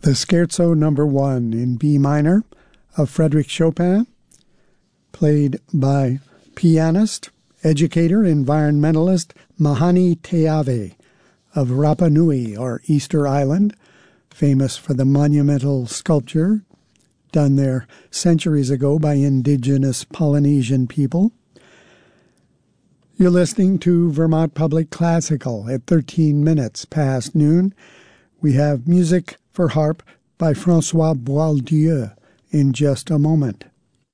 The Scherzo No. 1 in B minor of Frédéric Chopin, played by pianist, educator, environmentalist Mahani Teave of Rapa Nui, or Easter Island, famous for the monumental sculpture done there centuries ago by indigenous Polynesian people. You're listening to Vermont Public Classical at 13 minutes past noon. We have music for harp by François Boieldieu in just a moment.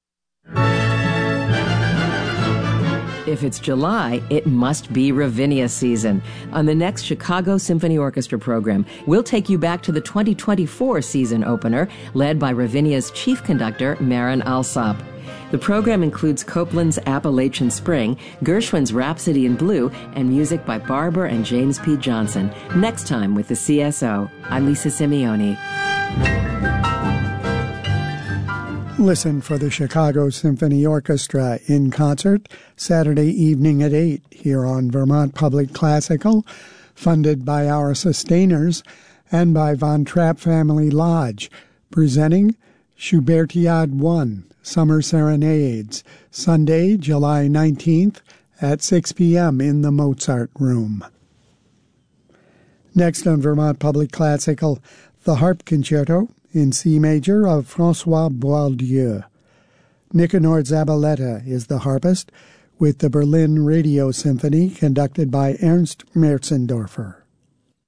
If it's July, it must be Ravinia season. On the next Chicago Symphony Orchestra program, we'll take you back to the 2024 season opener, led by Ravinia's chief conductor, Marin Alsop. The program includes Copland's Appalachian Spring, Gershwin's Rhapsody in Blue, and music by Barber and James P. Johnson. Next time with the CSO, I'm Lisa Simeone. Listen for the Chicago Symphony Orchestra in concert Saturday evening at 8 here on Vermont Public Classical, funded by our sustainers and by Von Trapp Family Lodge, presenting Schubertiade 1, Summer Serenades, Sunday, July 19th at 6 p.m. in the Mozart Room. Next on Vermont Public Classical, the Harp Concerto in C major of François Boieldieu. Nicanor Zabaleta is the harpist, with the Berlin Radio Symphony conducted by Ernst Merzendorfer.